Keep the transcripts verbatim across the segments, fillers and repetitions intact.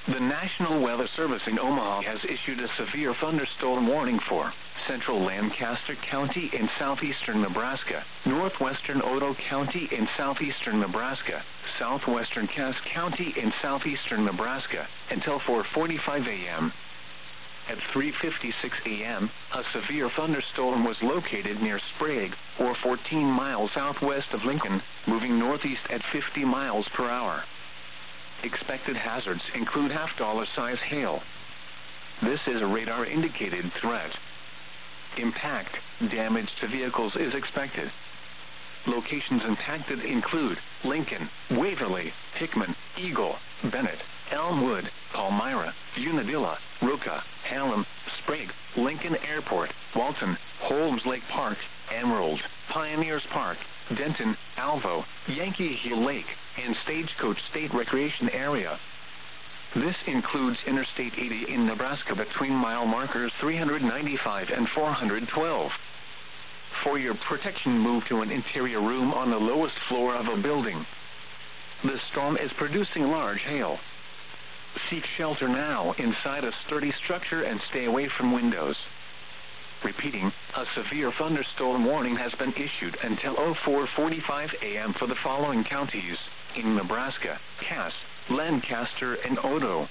The National Weather Service in Omaha has issued a severe thunderstorm warning for central Lancaster County in southeastern Nebraska, northwestern Otoe County in southeastern Nebraska, southwestern Cass County in southeastern Nebraska, until four forty-five a m At three fifty-six a m, a severe thunderstorm was located near Sprague, or fourteen miles southwest of Lincoln, moving northeast at fifty miles per hour. Expected hazards include half-dollar size hail. This is a radar-indicated threat. Impact damage to vehicles is expected. Locations impacted include Lincoln, Waverly, Hickman, Eagle, Bennett, Elmwood, Palmyra, Unadilla, Ruka, Hallam, Sprague, Lincoln Airport, Walton, Holmes Lake Park, Emerald, Pioneers Park, Denton, Alvo, Yankee Hill Lake, and Stagecoach State Recreation Area. This includes Interstate eighty in Nebraska between mile markers three ninety-five and four twelve. For your protection, move to an interior room on the lowest floor of a building. The storm is producing large hail. Seek shelter now inside a sturdy structure and stay away from windows. Repeating, a severe thunderstorm warning has been issued until four forty-five a m for the following counties in Nebraska: Cass, Lancaster, and Otoe.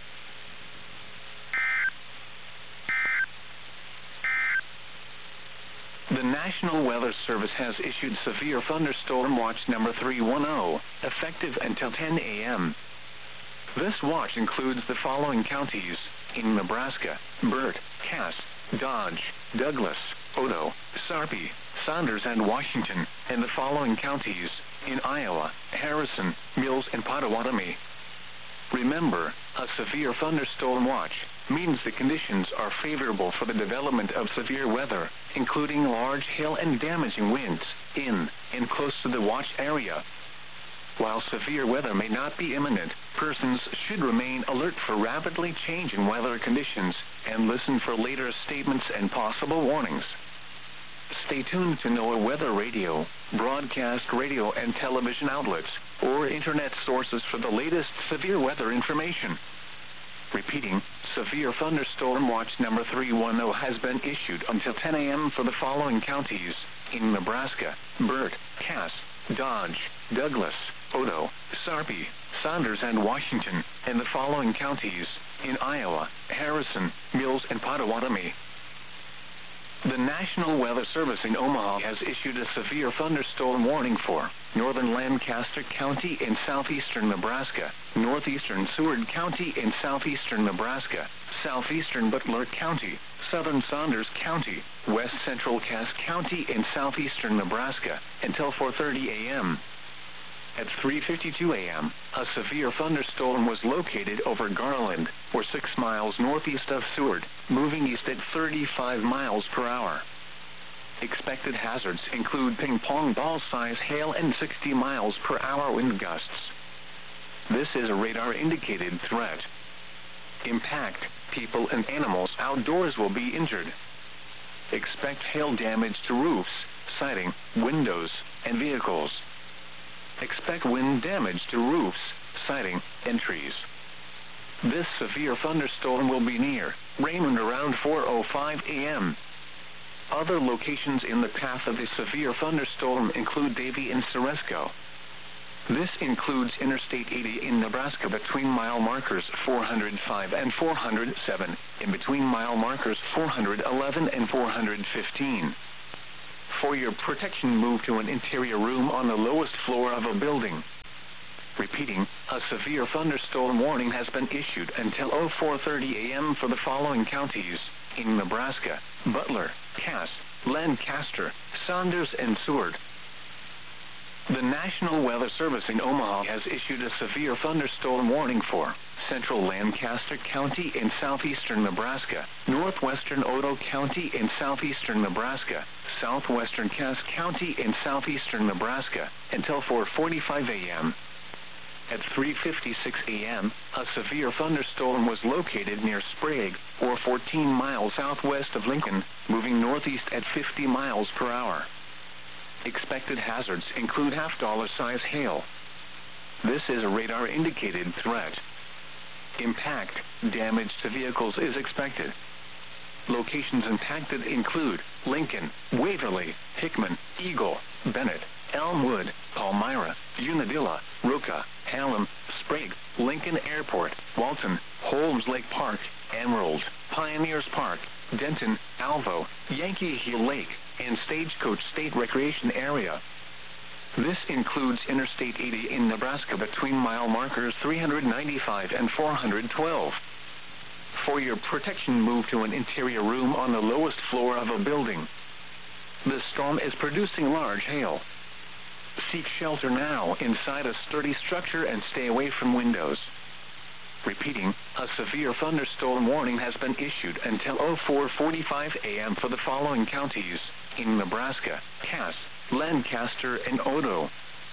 The National Weather Service has issued Severe Thunderstorm Watch number three one zero, effective until ten a m This watch includes the following counties in Nebraska: Burt, Cass, Dodge, Douglas, Otoe, Sarpy, Saunders, and Washington, and the following counties in Iowa: Harrison, Mills, and Pottawatomie. Remember, a severe thunderstorm watch means the conditions are favorable for the development of severe weather, including large hail and damaging winds, in and close to the watch area. While severe weather may not be imminent, persons should remain alert for rapidly changing weather conditions and listen for later statements and possible warnings. Stay tuned to NOAA Weather Radio, broadcast radio and television outlets, or internet sources for the latest severe weather information. Repeating, Severe Thunderstorm Watch number three one zero has been issued until ten a m for the following counties in Nebraska: Burt, Cass, Dodge, Douglas, Otoe, Sarpy, Saunders, and Washington, and the following counties in Iowa: Harrison, Mills, and Pottawatomie. The National Weather Service in Omaha has issued a severe thunderstorm warning for northern Lancaster County in southeastern Nebraska, northeastern Seward County in southeastern Nebraska, southeastern Butler County, southern Saunders County, west central Cass County in southeastern Nebraska, until four thirty a m At three fifty-two a m, a severe thunderstorm was located over Garland, or six miles northeast of Seward, moving east at thirty-five miles per hour. Expected hazards include ping-pong ball-size hail and sixty miles per hour wind gusts. This is a radar-indicated threat. Impact, people and animals outdoors will be injured. Expect hail damage to roofs, siding, windows, and vehicles. Expect wind damage to roofs, siding, and trees. This severe thunderstorm will be near Raymond around four oh five a m Other locations in the path of the severe thunderstorm include Davie and Ceresco. This includes Interstate eighty in Nebraska between mile markers four oh five and four oh seven, and between mile markers four eleven and four fifteen. For your protection, move to an interior room on the lowest floor of a building. Repeating, a severe thunderstorm warning has been issued until four thirty a m for the following counties in Nebraska: Butler, Cass, Lancaster, Saunders, and Seward. The National Weather Service in Omaha has issued a severe thunderstorm warning for central Lancaster County in southeastern Nebraska, northwestern Otoe County in southeastern Nebraska, southwestern Cass County in southeastern Nebraska, until four forty-five a m At three fifty-six a m, a severe thunderstorm was located near Sprague, or fourteen miles southwest of Lincoln, moving northeast at fifty miles per hour. Expected hazards include half-dollar size hail. This is a radar-indicated threat. Impact damage to vehicles is expected. Locations impacted include Lincoln, Waverly, Hickman, Eagle, Bennett, Elmwood, Palmyra, Unadilla, Ruka, Hallam, Sprague, Lincoln Airport, Walton, Holmes Lake Park, Emerald, Pioneers Park, Denton, Alvo, Yankee Hill Lake, and Stagecoach State Recreation Area. This includes Interstate eighty in Nebraska between mile markers three hundred ninety-five and four hundred twelve. For your protection, move to an interior room on the lowest floor of a building. The storm is producing large hail. Seek shelter now inside a sturdy structure and stay away from windows. Repeating, a severe thunderstorm warning has been issued until oh four forty-five a m for the following counties in Nebraska: Cass, Lancaster, and Odo.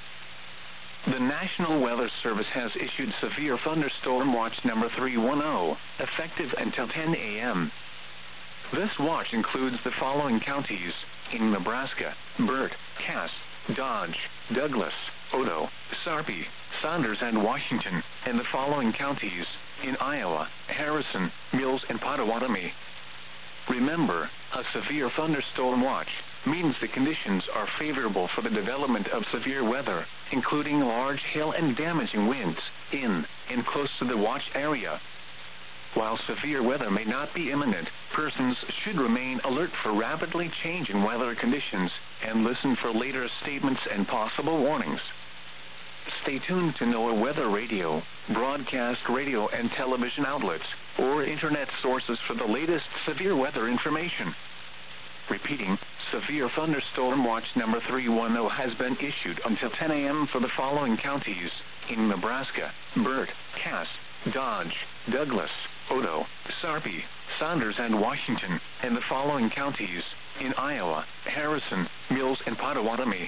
The National Weather Service has issued severe thunderstorm watch number three one zero, effective until ten a m This watch includes the following counties in Nebraska: Burt, Cass, Dodge, Douglas, Odo, Sarpy, Saunders, and Washington, and the following counties in Iowa: Harrison, Mills, and Pottawatomie. Remember, a severe thunderstorm watch means the conditions are favorable for the development of severe weather, including large hail and damaging winds, in and close to the watch area. While severe weather may not be imminent, persons should remain alert for rapidly changing weather conditions and listen for later statements and possible warnings. Stay tuned to NOAA Weather Radio, broadcast radio and television outlets, or internet sources for the latest severe weather information. Repeating, severe thunderstorm watch number three one zero has been issued until ten a m for the following counties in Nebraska: Burt, Cass, Dodge, Douglas, Odo, Sarpy, Saunders, and Washington, and the following counties in Iowa: Harrison, Mills, and Pottawatomie.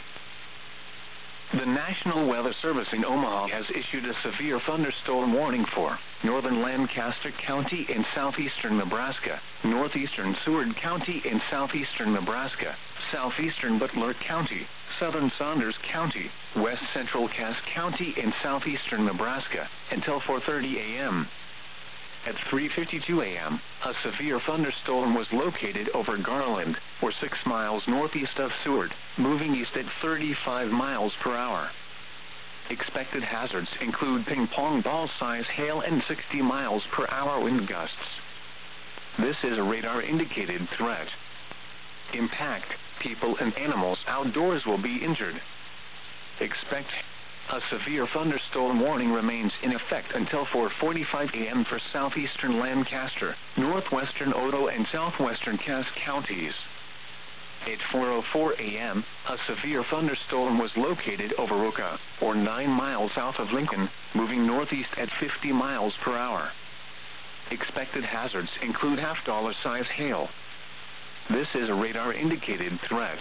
The National Weather Service in Omaha has issued a severe thunderstorm warning for northern Lancaster County in southeastern Nebraska, northeastern Seward County in southeastern Nebraska, southeastern Butler County, southern Saunders County, west central Cass County in southeastern Nebraska, until four thirty a m At three fifty-two a m, a severe thunderstorm was located over Garland, or six miles northeast of Seward, moving east at thirty-five miles per hour. Expected hazards include ping-pong ball-size hail and sixty miles per hour wind gusts. This is a radar-indicated threat. Impact, people and animals outdoors will be injured. Expect a severe thunderstorm warning remains in effect until four forty-five a m for southeastern Lancaster, northwestern Odo, and southwestern Cass counties. At four oh four a m, a severe thunderstorm was located over Ruka, or nine miles south of Lincoln, moving northeast at fifty miles per hour. Expected hazards include half-dollar size hail. This is a radar-indicated threat.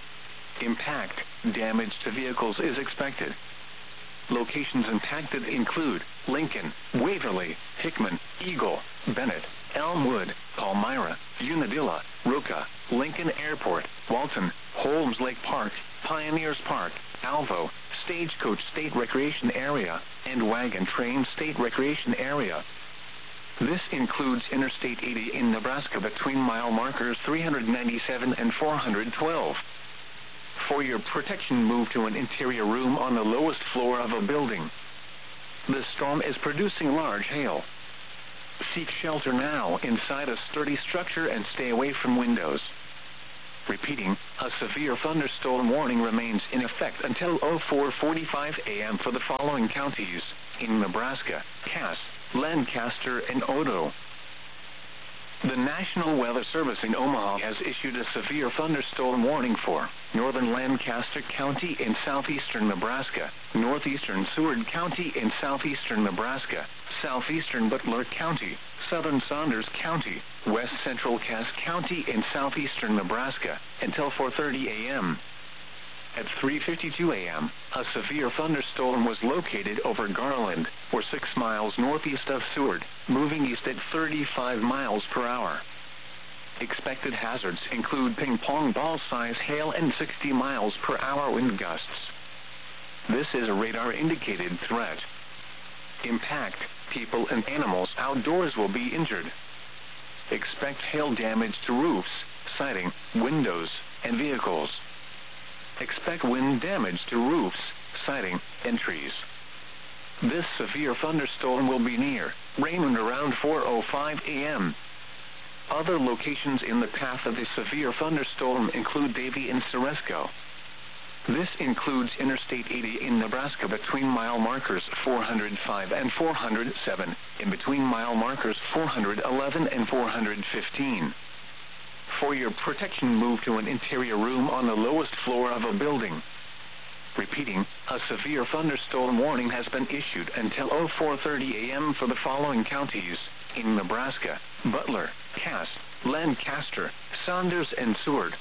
Impact, damage to vehicles is expected. Locations impacted include Lincoln, Waverly, Hickman, Eagle, Bennett, Elmwood, Palmyra, Unadilla, Ruka, Lincoln Airport, Walton, Holmes Lake Park, Pioneers Park, Alvo, Stagecoach State Recreation Area, and Wagon Train State Recreation Area. This includes Interstate eighty in Nebraska between mile markers three hundred ninety-seven and four hundred twelve. For your protection, move to an interior room on the lowest floor of a building. The storm is producing large hail. Seek shelter now inside a sturdy structure and stay away from windows. Repeating, a severe thunderstorm warning remains in effect until oh four forty-five a m for the following counties in Nebraska: Cass, Lancaster, and Odo. The National Weather Service in Omaha has issued a severe thunderstorm warning for northern Lancaster County in southeastern Nebraska, northeastern Seward County in southeastern Nebraska, southeastern Butler County, southern Saunders County, west central Cass County in southeastern Nebraska, until four thirty a m At three fifty-two a m, a severe thunderstorm was located over Garland, or six miles northeast of Seward, moving east at thirty-five miles per hour. Expected hazards include ping-pong ball-size hail and sixty miles per hour wind gusts. This is a radar-indicated threat. Impact, people and animals outdoors will be injured. Expect hail damage to roofs, siding, windows, and vehicles. Expect wind damage to roofs, siding, and trees. This severe thunderstorm will be near Raymond around four oh five a m Other locations in the path of the severe thunderstorm include Davie and Ceresco. This includes Interstate eighty in Nebraska between mile markers four hundred five and four hundred seven, in between mile markers four hundred eleven and four hundred fifteen. For your protection, move to an interior room on the lowest floor of a building. Repeating, a severe thunderstorm warning has been issued until oh four thirty a m for the following counties in Nebraska: Butler, Cass, Lancaster, Saunders, and Seward.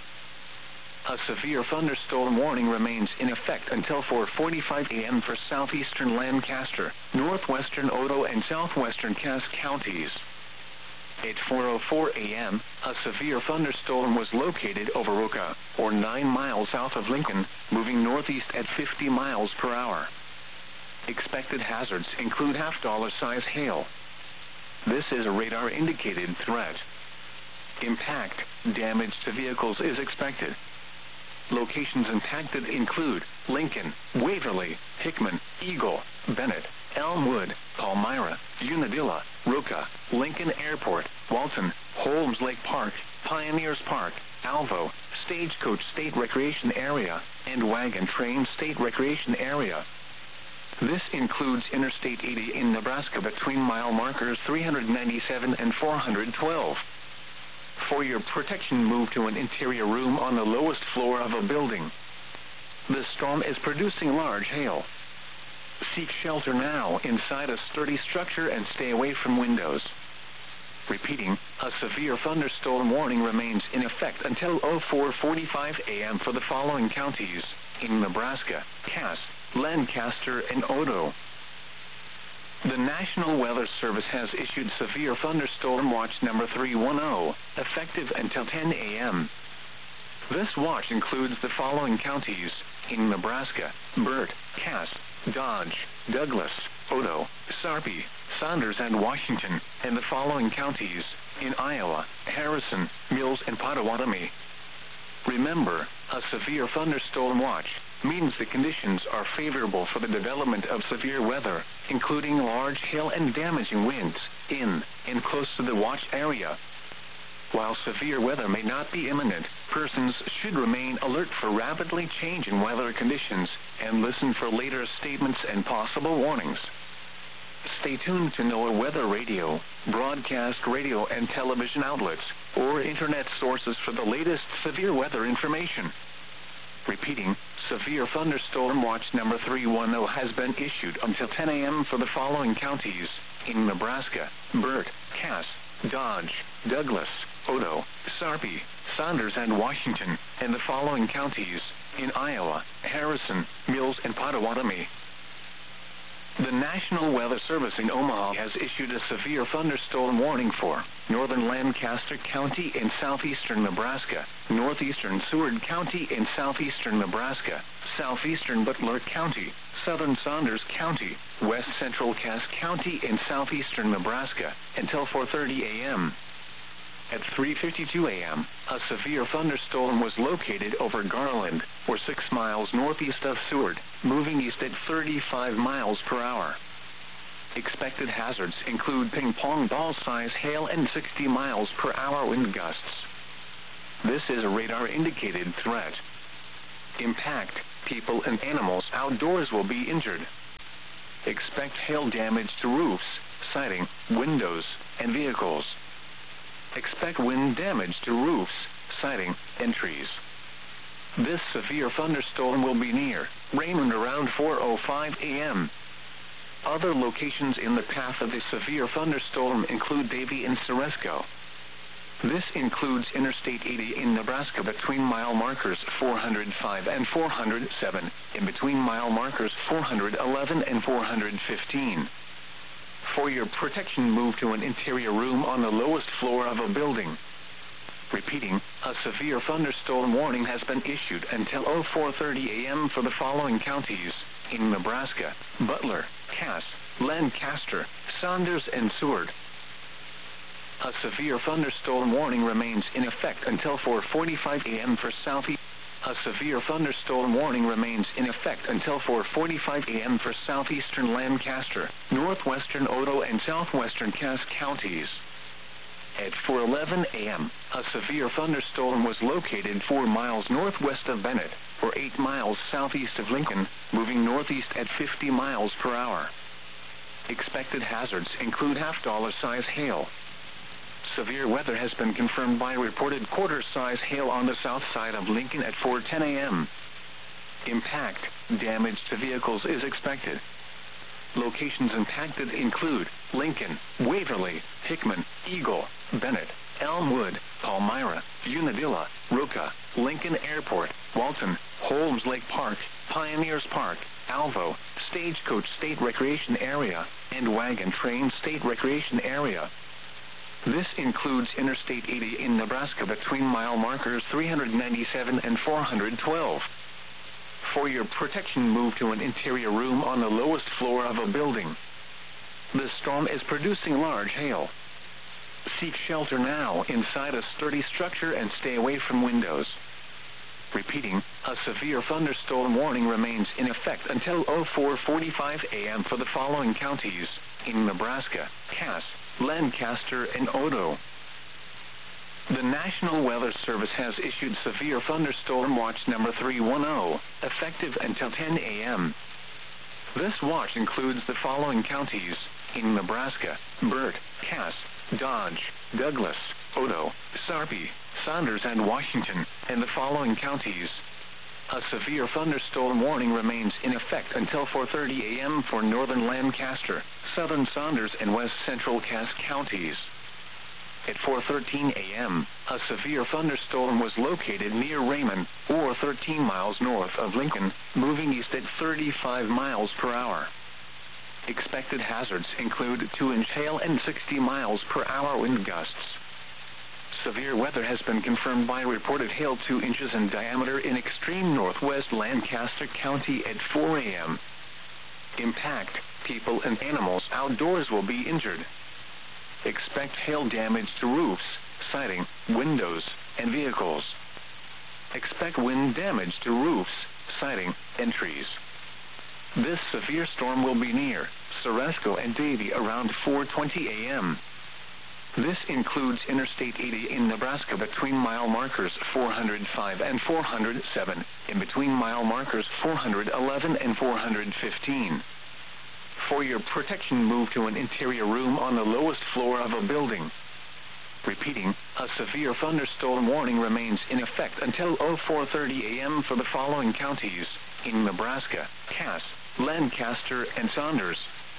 A severe thunderstorm warning remains in effect until four forty-five a m for southeastern Lancaster, northwestern Odo, and southwestern Cass counties. At four oh four a m, a severe thunderstorm was located over Roca, or nine miles south of Lincoln, moving northeast at fifty miles per hour. Expected hazards include half-dollar size hail. This is a radar-indicated threat. Impact damage to vehicles is expected. Locations impacted include Lincoln, Waverly, Hickman, Eagle, Bennett, Elmwood, Palmyra, Unadilla, Roca, Lincoln Airport, Walton, Holmes Lake Park, Pioneers Park, Alvo, Stagecoach State Recreation Area, and Wagon Train State Recreation Area. This includes Interstate eighty in Nebraska between mile markers three hundred ninety-seven and four hundred twelve. For your protection, move to an interior room on the lowest floor of a building. The storm is producing large hail. Seek shelter now inside a sturdy structure and stay away from windows. Repeating, a severe thunderstorm warning remains in effect until oh four forty-five a m for the following counties in Nebraska: Cass, Lancaster, and Odo. The National Weather Service has issued Severe Thunderstorm Watch number three one zero, effective until ten a m This watch includes the following counties in Nebraska: Burt, Cass, Dodge, Douglas, Odo, Sarpy, Saunders, and Washington, and the following counties in Iowa: Harrison, Mills, and Potawatomi. Remember, a severe thunderstorm watch means the conditions are favorable for the development of severe weather, including large hail and damaging winds, in and close to the watch area. While severe weather may not be imminent, persons should remain alert for rapidly changing weather conditions and listen for later statements and possible warnings. Stay tuned to NOAA Weather Radio, broadcast radio and television outlets, or internet sources for the latest severe weather information. Repeating, Severe Thunderstorm Watch number three one zero has been issued until ten a m for the following counties in Nebraska: Burt, Cass, Dodge, Douglas, Odo, Sarpy, Saunders, and Washington, and the following counties in Iowa: Harrison, Mills, and Potawatomi. The National Weather Service in Omaha has issued a severe thunderstorm warning for northern Lancaster County in southeastern Nebraska, northeastern Seward County in southeastern Nebraska, southeastern Butler County, southern Saunders County, west central Cass County in southeastern Nebraska, until four thirty a m At three fifty-two a m, a severe thunderstorm was located over Garland, or six miles northeast of Seward, moving east at thirty-five miles per hour. Expected hazards include ping-pong ball-size hail and sixty miles per hour wind gusts. This is a radar-indicated threat. Impact, people and animals outdoors will be injured. Expect hail damage to roofs, siding, windows, and vehicles. Expect wind damage to roofs, siding, and trees. This severe thunderstorm will be near Raymond around four oh five a m Other locations in the path of the severe thunderstorm include Davie and Ceresco. This includes Interstate eighty in Nebraska between mile markers four hundred five and four hundred seven, in between mile markers four hundred eleven and four hundred fifteen. For your protection, move to an interior room on the lowest floor of a building. Repeating, a severe thunderstorm warning has been issued until oh four thirty a m for the following counties in Nebraska: Butler, Cass, Lancaster, Saunders and Seward. A severe thunderstorm warning remains in effect until four forty-five a m for southeast. A severe thunderstorm warning remains in effect until four forty-five a m for southeastern Lancaster, northwestern Odo, and southwestern Cass counties. At four eleven a m, a severe thunderstorm was located four miles northwest of Bennett, or eight miles southeast of Lincoln, moving northeast at fifty miles per hour. Expected hazards include half-dollar size hail. Severe weather has been confirmed by reported quarter-size hail on the south side of Lincoln at four ten a m Impact damage to vehicles is expected. Locations impacted include Lincoln, Waverly, Hickman, Eagle, Bennett, Elmwood, Palmyra, Unadilla, Roca, Lincoln Airport, Walton, Holmes Lake Park, Pioneers Park, Alvo, Stagecoach State Recreation Area, and Wagon Train State Recreation Area. This includes Interstate eighty in Nebraska between mile markers three ninety-seven and four twelve. For your protection, move to an interior room on the lowest floor of a building. The storm is producing large hail. Seek shelter now inside a sturdy structure and stay away from windows. Repeating, a severe thunderstorm warning remains in effect until four forty-five a m for the following counties in Nebraska: Cass, Lancaster, and Odo. The National Weather Service has issued Severe Thunderstorm Watch number three one zero, effective until ten a m This watch includes the following counties in Nebraska: Burt, Cass, Dodge, Douglas, Odo, Sarpy, Saunders, and Washington, and the following counties. A severe thunderstorm warning remains in effect until four thirty a m for northern Lancaster, southern Saunders, and west central Cass counties. At four thirteen a m, a severe thunderstorm was located near Raymond, or thirteen miles north of Lincoln, moving east at thirty-five miles per hour. Expected hazards include two inch hail and sixty miles per hour wind gusts. Severe weather has been confirmed by reported hail two inches in diameter in extreme northwest Lancaster County at four a m Impact: people and animals outdoors will be injured. Expect hail damage to roofs, siding, windows, and vehicles. Expect wind damage to roofs, siding, and trees. This severe storm will be near Ceresco and Davie around four twenty a m This includes Interstate eighty in Nebraska between mile markers four oh five and four oh seven, in between mile markers four eleven and four fifteen. For your protection, move to an interior room on the lowest floor of a building. Repeating, a severe thunderstorm warning remains in effect until four thirty a m for the following counties in Nebraska: Cass, Lancaster, and Saunders.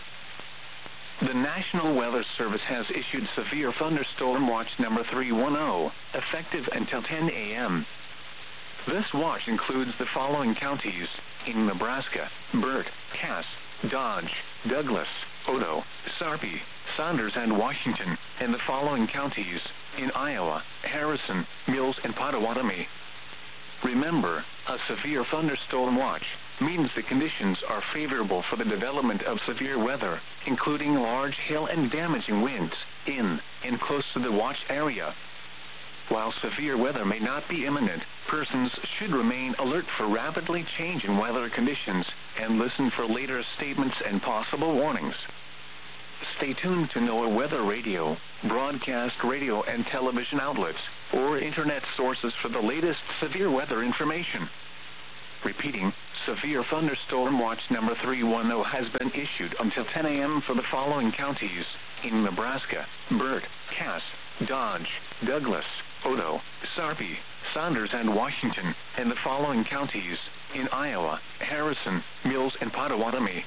The National Weather Service has issued Severe Thunderstorm Watch number three one zero, effective until ten a m This watch includes the following counties in Nebraska: Burt, Cass, Dodge, Douglas, Odo, Sarpy, Saunders, and Washington, and the following counties in Iowa: Harrison, Mills, and Potawatomi. Remember, a severe thunderstorm watch means the conditions are favorable for the development of severe weather, including large hail and damaging winds, in and close to the watch area. While severe weather may not be imminent, persons should remain alert for rapidly changing weather conditions and listen for later statements and possible warnings. Stay tuned to NOAA Weather Radio, broadcast radio and television outlets, or internet sources for the latest severe weather information. Repeating, Severe Thunderstorm Watch number three one zero has been issued until ten a m for the following counties in Nebraska: Burt, Cass, Dodge, Douglas, Odo, Sarpy, Saunders, and Washington, and the following counties in Iowa: Harrison, Mills, and Potawatomi.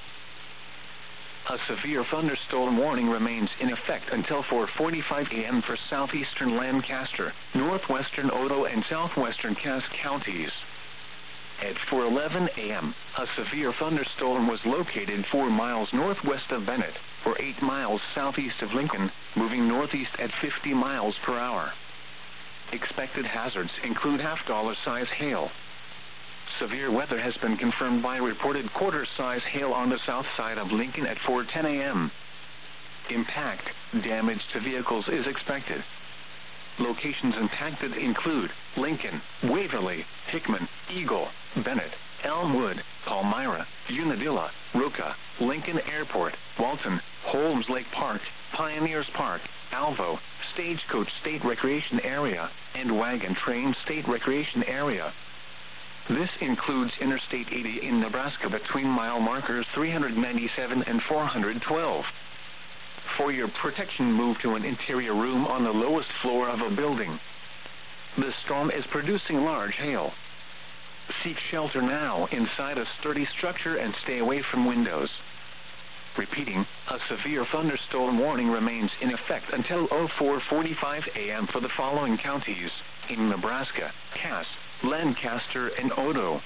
A severe thunderstorm warning remains in effect until four forty-five a m for southeastern Lancaster, northwestern Odo, and southwestern Cass counties. At four eleven a m, a severe thunderstorm was located four miles northwest of Bennett, or eight miles southeast of Lincoln, moving northeast at fifty miles per hour. Expected hazards include half-dollar size hail. Severe weather has been confirmed by reported quarter-size hail on the south side of Lincoln at four ten a m Impact damage to vehicles is expected. Locations impacted include Lincoln, Waverly, Hickman, Eagle, Bennett, Elmwood, Palmyra, Unadilla, Roca, Lincoln Airport, Walton, Holmes Lake Park, Pioneers Park, Alvo, Stagecoach State Recreation Area, and Wagon Train State Recreation Area. This includes Interstate eighty in Nebraska between mile markers three ninety-seven and four twelve. For your protection, move to an interior room on the lowest floor of a building. The storm is producing large hail. Seek shelter now inside a sturdy structure and stay away from windows. Repeating, a severe thunderstorm warning remains in effect until oh four forty-five a m for the following counties in Nebraska: Cass, Lancaster, and Odo.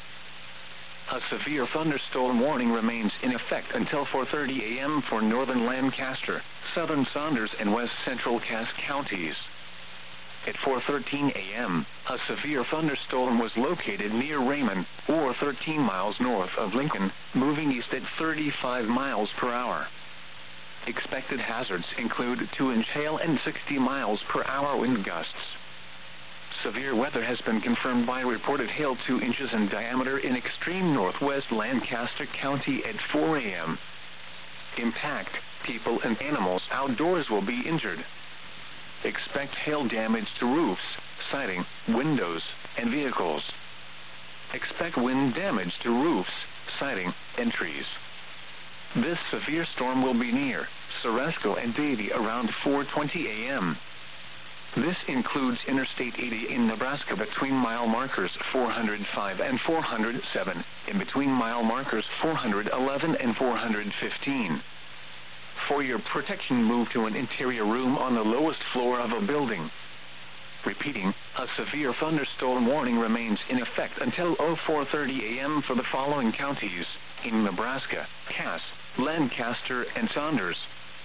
A severe thunderstorm warning remains in effect until four thirty a m for northern Lancaster, southern Saunders, and west central Cass counties. At four thirteen a m, a severe thunderstorm was located near Raymond, or thirteen miles north of Lincoln, moving east at thirty-five miles per hour. Expected hazards include two inch hail and sixty miles per hour wind gusts. Severe weather has been confirmed by reported hail two inches in diameter in extreme northwest Lancaster County at four a m Impact: people and animals outdoors will be injured. Expect hail damage to roofs, siding, windows, and vehicles. Expect wind damage to roofs, siding, and trees. This severe storm will be near Ceresco and Davie around four twenty a m This includes Interstate eighty in Nebraska between mile markers four oh five and four oh seven, and between mile markers four eleven and four fifteen. For your protection, move to an interior room on the lowest floor of a building. Repeating, a severe thunderstorm warning remains in effect until oh four thirty a m for the following counties in Nebraska: Cass, Lancaster, and Saunders.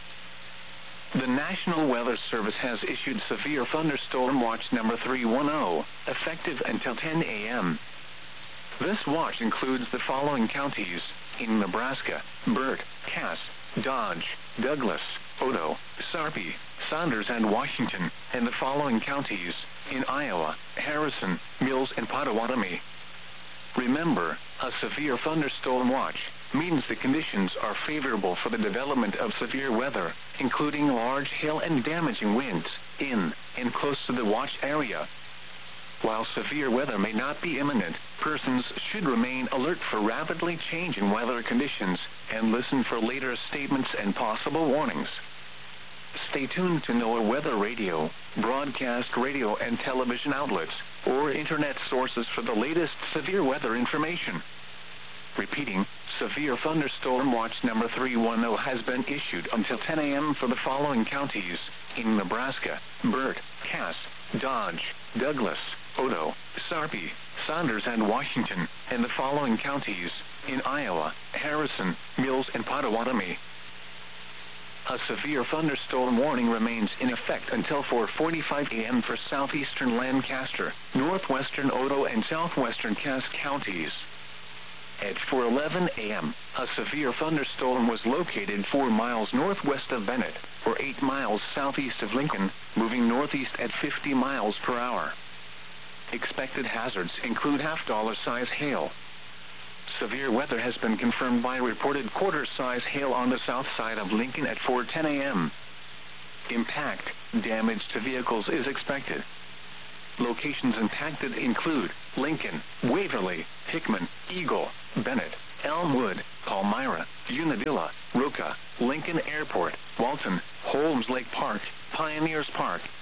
The National Weather Service has issued Severe Thunderstorm Watch number three one zero, effective until ten a m This watch includes the following counties in Nebraska: Burt, Cass, Dodge, Douglas, Odo, Sarpy, Saunders, and Washington, and the following counties in Iowa: Harrison, Mills, and Pottawatomie. Remember, a severe thunderstorm watch means the conditions are favorable for the development of severe weather, including large hail and damaging winds, in and close to the watch area. While severe weather may not be imminent, persons should remain alert for rapidly changing weather conditions and listen for later statements and possible warnings. Stay tuned to NOAA Weather Radio, broadcast radio and television outlets, or internet sources for the latest severe weather information. Repeating, Severe Thunderstorm Watch number three one zero has been issued until ten a m for the following counties in Nebraska: Burt, Cass, Dodge, Douglas, Odo, Sarpy, Saunders, and Washington, and the following counties in Iowa: Harrison, Mills, and Pottawatomie. A severe thunderstorm warning remains in effect until four forty-five a m for southeastern Lancaster, northwestern Odo, and southwestern Cass counties. At four eleven a m, a severe thunderstorm was located four miles northwest of Bennett, or eight miles southeast of Lincoln, moving northeast at fifty miles per hour. Expected hazards include half-dollar size hail. Severe weather has been confirmed by reported quarter-size hail on the south side of Lincoln at four ten a m Impact: damage to vehicles is expected. Locations impacted include Lincoln, Waverly, Hickman, Eagle, Bennett, Elmwood, Palmyra, Unadilla, Roca, Lincoln Airport, Walton, Holmes Lake Park, Pioneers Park,